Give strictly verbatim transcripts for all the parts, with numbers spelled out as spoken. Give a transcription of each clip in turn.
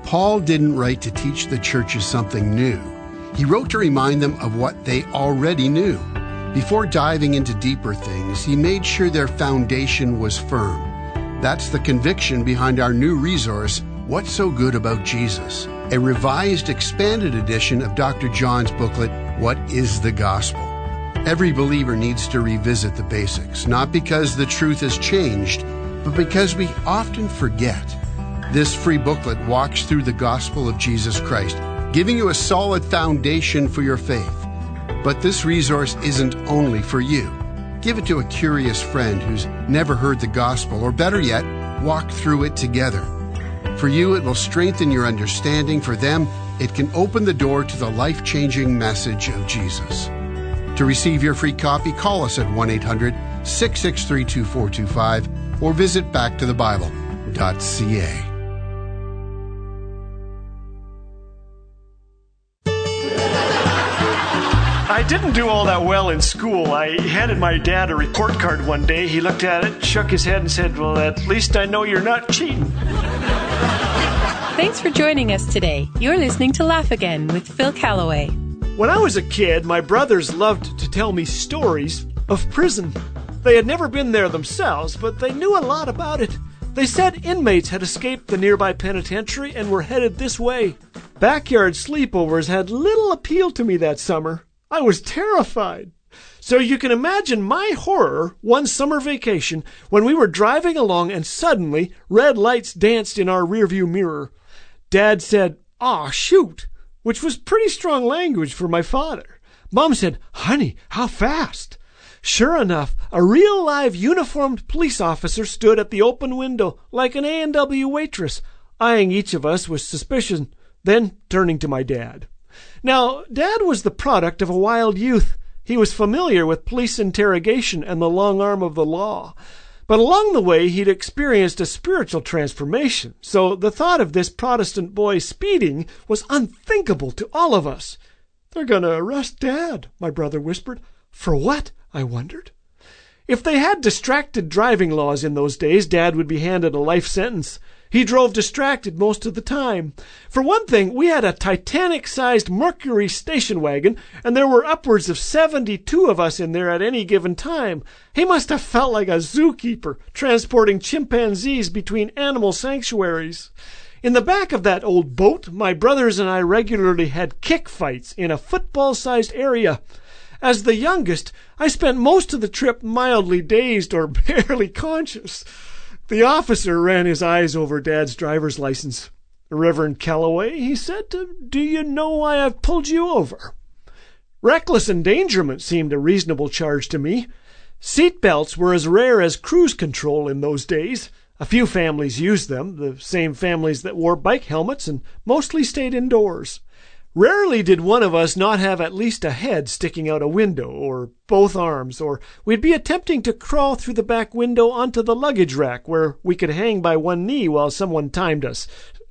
Paul didn't write to teach the churches something new. He wrote to remind them of what they already knew. Before diving into deeper things, he made sure their foundation was firm. That's the conviction behind our new resource, What's So Good About Jesus? A revised, expanded edition of Doctor John's booklet, What is the Gospel? Every believer needs to revisit the basics, not because the truth has changed, but because we often forget. This free booklet walks through the gospel of Jesus Christ, giving you a solid foundation for your faith. But this resource isn't only for you. Give it to a curious friend who's never heard the gospel, or better yet, walk through it together. For you, it will strengthen your understanding. For them, it can open the door to the life-changing message of Jesus. To receive your free copy, call us at one eight hundred, six six three, two four two five or visit back to the bible dot c a. I didn't do all that well in school. I handed my dad a report card one day. He looked at it, shook his head, and said, "Well, at least I know you're not cheating." Thanks for joining us today. You're listening to Laugh Again with Phil Callaway. When I was a kid, my brothers loved to tell me stories of prison. They had never been there themselves, but they knew a lot about it. They said inmates had escaped the nearby penitentiary and were headed this way. Backyard sleepovers had little appeal to me that summer. I was terrified. So you can imagine my horror one summer vacation when we were driving along and suddenly red lights danced in our rearview mirror. Dad said, "Aw, shoot," which was pretty strong language for my father. Mom said, "Honey, how fast?" Sure enough, a real live uniformed police officer stood at the open window like an A and W waitress, eyeing each of us with suspicion, then turning to my dad. Now, Dad was the product of a wild youth. He was familiar with police interrogation and the long arm of the law. But along the way, he'd experienced a spiritual transformation, so the thought of this Protestant boy speeding was unthinkable to all of us. "They're going to arrest Dad," my brother whispered. "For what?" I wondered. If they had distracted driving laws in those days, Dad would be handed a life sentence. He drove distracted most of the time. For one thing, we had a Titanic-sized Mercury station wagon, and there were upwards of seventy-two of us in there at any given time. He must have felt like a zookeeper transporting chimpanzees between animal sanctuaries. In the back of that old boat, my brothers and I regularly had kick fights in a football-sized area. As the youngest, I spent most of the trip mildly dazed or barely conscious. The officer ran his eyes over Dad's driver's license. "Reverend Callaway," he said, "do you know why I've pulled you over?" Reckless endangerment seemed a reasonable charge to me. Seat belts were as rare as cruise control in those days. A few families used them, the same families that wore bike helmets and mostly stayed indoors. Rarely did one of us not have at least a head sticking out a window, or both arms, or we'd be attempting to crawl through the back window onto the luggage rack where we could hang by one knee while someone timed us.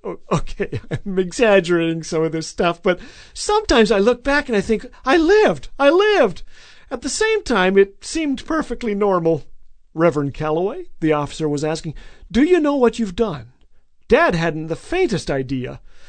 Okay, I'm exaggerating some of this stuff, but sometimes I look back and I think, I lived, I lived. At the same time, it seemed perfectly normal. "Reverend Callaway," the officer was asking, "do you know what you've done?" Dad hadn't the faintest idea.